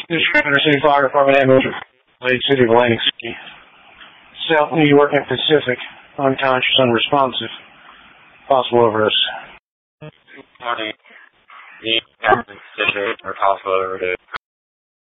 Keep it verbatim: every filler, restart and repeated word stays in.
This is Center City Fire Department ambulance, Lake City, Atlantic City. South New York and Pacific, unconscious, unresponsive. Possible overdose. Morning. The Pacific or possible overdose.